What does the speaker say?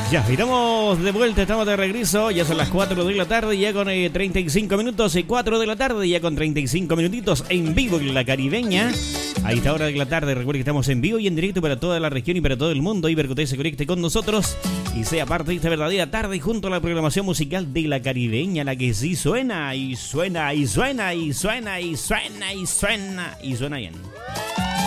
Ya, estamos de vuelta, estamos de regreso. Ya son las 4 de la tarde, ya con 35 minutos. 4 de la tarde, ya con 35 minutitos en vivo en la Caribeña. A esta hora de la tarde, recuerde que estamos en vivo y en directo para toda la región y para todo el mundo. Y para que usted se conecte con nosotros y sea parte de esta verdadera tarde junto a la programación musical de la Caribeña, la que sí suena y suena y suena y suena y suena y suena y suena bien.